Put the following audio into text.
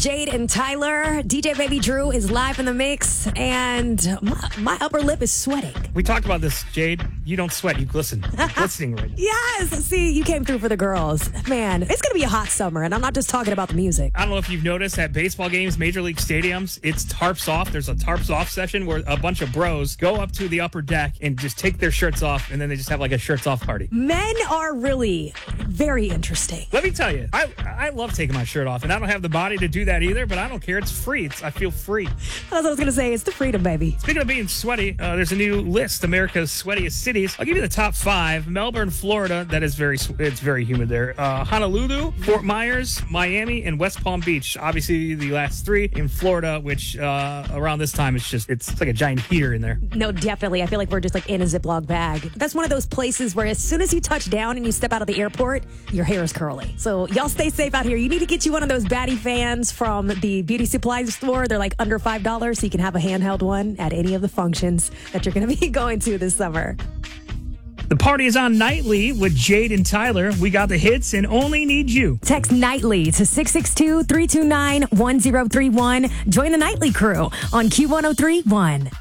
Jade and Tyler. DJ Baby Drew is live in the mix, and my upper lip is sweating. We talked about this, Jade. You don't sweat, you glisten. You're glistening right now. Yes! See, you came through for the girls. Man, it's going to be a hot summer, and I'm not just talking about the music. I don't know if you've noticed at baseball games, major league stadiums, it's tarps off. There's a tarps off session where a bunch of bros go up to the upper deck and just take their shirts off, and then they just have like a shirts off party. Men are really very interesting. Let me tell you, I love taking my shirt off, and I don't have the body to do that either, but I don't care. It's free. I feel free. That's what I was going to say. It's the freedom, baby. Speaking of being sweaty, there's a new list, America's sweatiest cities. I'll give you the top 5. Melbourne, Florida. That is it's very humid there. Honolulu, Fort Myers, Miami, and West Palm Beach. Obviously, the last 3 in Florida, which around this time, it's like a giant heater in there. No, definitely. I feel like we're just like in a Ziploc bag. That's one of those places where as soon as you touch down and you step out of the airport, your hair is curly. So y'all stay safe out here. You need to get you one of those baddie fans from the beauty supply store. They're like under $5, so you can have a handheld one at any of the functions that you're going to be going to this summer. The party is on nightly with Jade and Tyler. We got the hits and only need you. Text nightly to 662-329-1031. Join the nightly crew on Q103.1.